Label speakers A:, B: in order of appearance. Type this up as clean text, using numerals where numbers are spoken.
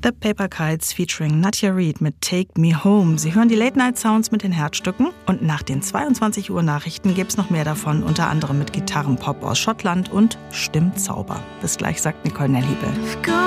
A: The Paper Kites featuring Nadia Reid mit Take Me Home. Sie hören die Late-Night-Sounds mit den Herzstücken und nach den 22 Uhr Nachrichten gibt's noch mehr davon, unter anderem mit Gitarrenpop aus Schottland und Stimmzauber. Bis gleich, sagt Nicole Nelliebel.